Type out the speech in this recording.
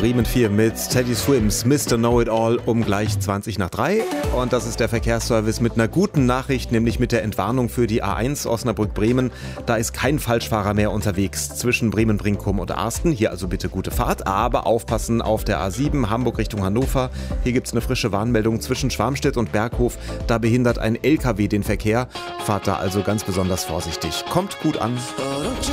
Bremen 4 mit Teddy Swims, Mr. Know-It-All um gleich 20 nach 3. Und das ist der Verkehrsservice mit einer guten Nachricht, nämlich mit der Entwarnung für die A1 Osnabrück-Bremen. Da ist kein Falschfahrer mehr unterwegs zwischen Bremen-Brinkum und Arsten. Hier also bitte gute Fahrt, aber aufpassen auf der A7 Hamburg Richtung Hannover. Hier gibt es eine frische Warnmeldung zwischen Schwarmstedt und Berghof. Da behindert ein LKW den Verkehr. Fahrt da also ganz besonders vorsichtig. Kommt gut an.